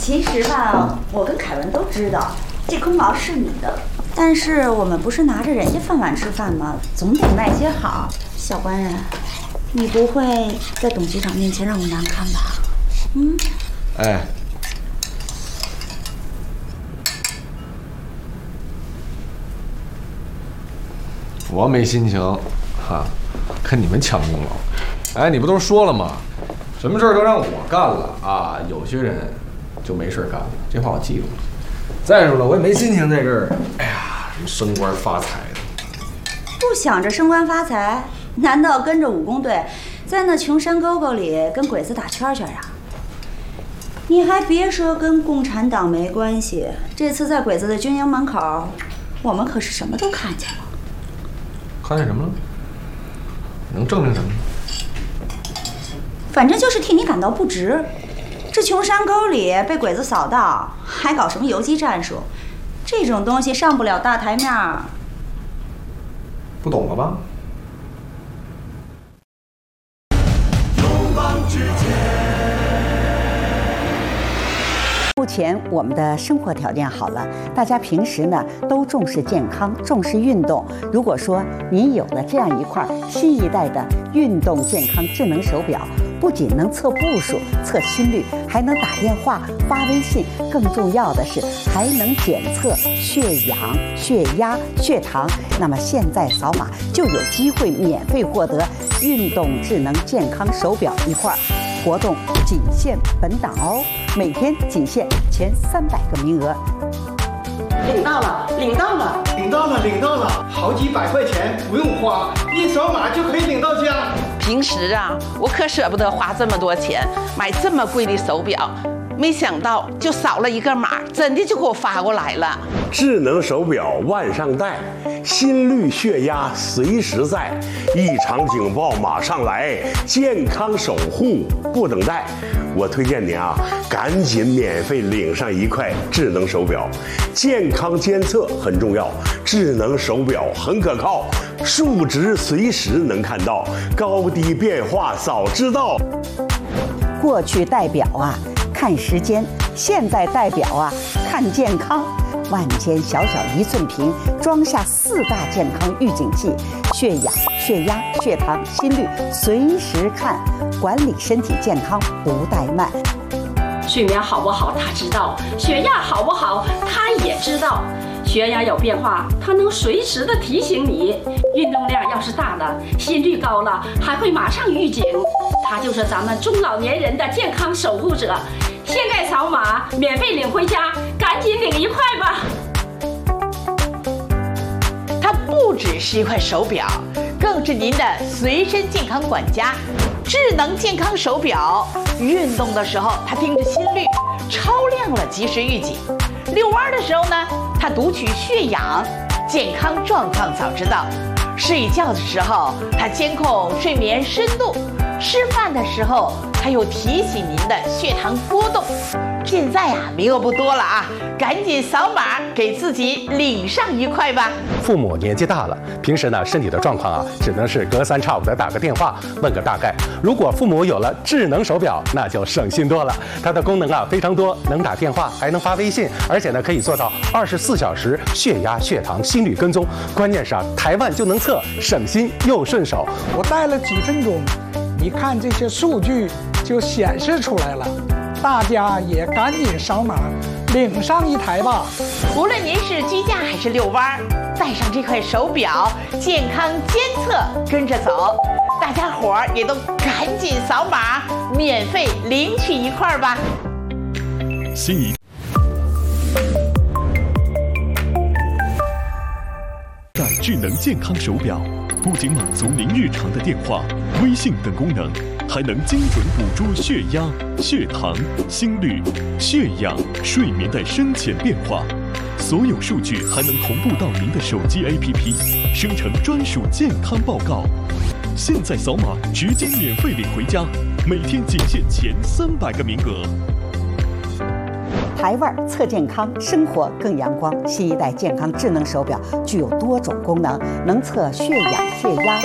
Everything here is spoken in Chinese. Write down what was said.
其实吧，我跟凯文都知道这空毛是你的，但是我们不是拿着人家饭碗吃饭吗？总得卖些好。小官人，你不会在董局长面前让我难看吧？ 哎，我没心情哈，跟你们抢功劳。哎，你不都说了吗？什么事儿都让我干了啊，有些人就没事干了，这话我记住了。再说了，我也没心情在这儿，哎呀，什么升官发财的。 不想着升官发财，难道跟着武工队在那穷山沟沟里跟鬼子打圈圈啊？你还别说跟共产党没关系，这次在鬼子的军营门口，我们可是什么都看见了。 看见什么了？能证明什么？ 反正就是替你感到不值。这穷山沟里被鬼子扫到，还搞什么游击战术？这种东西上不了大台面儿。 不懂了吧？ 目前我们的生活条件好了，大家平时呢都重视健康，重视运动。如果说您有了这样一块新一代的运动健康智能手表，不仅能测步数、测心率，还能打电话、发微信，更重要的是还能检测血氧、血压、血糖。那么现在扫码就有机会免费获得运动智能健康手表一块。活动仅限本档哦，每天仅限前300个名额。 领到了，领到了， 领到了，领到了，好几百块钱不用花，一扫码就可以领到家。 平时啊，我可舍不得花这么多钱买这么贵的手表，没想到就扫了一个码，真的就给我发过来了。 智能手表腕上戴，心率血压随时在，异常警报马上来，健康守护不等待。我推荐您啊，赶紧免费领上一块智能手表，健康监测很重要，智能手表很可靠，数值随时能看到，高低变化早知道。 过去戴表啊看时间，现在戴表啊看健康。万千小小1寸屏，装下4大健康预警器，血氧、血压、血糖、心率随时看，管理身体健康不怠慢。 睡眠好不好他知道，血压好不好他也知道，血压有变化他能随时的提醒你，运动量要是大了，心率高了还会马上预警，他就是咱们中老年人的健康守护者。现在扫码免费领回家，赶紧领一块吧。 它不只是一块手表，更是您的随身健康管家。智能健康手表，运动的时候它盯着心率，超亮了及时预警；遛弯的时候呢，它读取血氧，健康状况早知道；睡觉的时候它监控睡眠深度；吃饭的时候它又提醒您的血糖波动。现在啊，名额不多了啊，赶紧扫码给自己领上一块吧。 父母年纪大了，平时呢身体的状况啊，只能是隔3差5的打个电话问个大概。如果父母有了智能手表，那就省心多了。它的功能啊非常多，能打电话，还能发微信，而且呢可以做到24小时血压、血糖、心率跟踪。关键是啊，台湾就能测，省心又顺手。 我戴了几分钟，一看这些数据就显示出来了。大家也赶紧扫码领上一台吧。 无论您是居家还是遛弯，带上这块手表，健康监测跟着走。大家伙儿也都赶紧扫码，免费领取一块吧。 心仪智能健康手表不仅满足您日常的电话、微信等功能，还能精准捕捉血压、血糖、心率、血氧、睡眠的深浅变化，所有数据还能同步到您的手机 APP， 生成专属健康报告。现在扫码直接免费领回家，每天仅限前300个名额。 台湾测健康，生活更阳光。新一代健康智能手表具有多种功能，能测血氧、血压、